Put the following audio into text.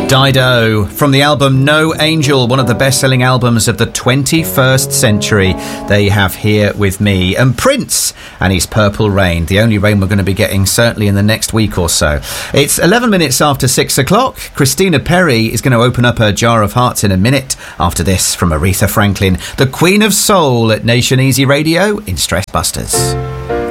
Dido, from the album No Angel, one of the best-selling albums of the 21st century. There you have Here With Me. And Prince and his Purple Rain, the only rain we're going to be getting certainly in the next week or so. It's 11 minutes after 6 o'clock. Christina Perri is going to open up her jar of hearts in a minute. After this, from Aretha Franklin, the Queen of Soul at Nation Easy Radio in Stress Busters.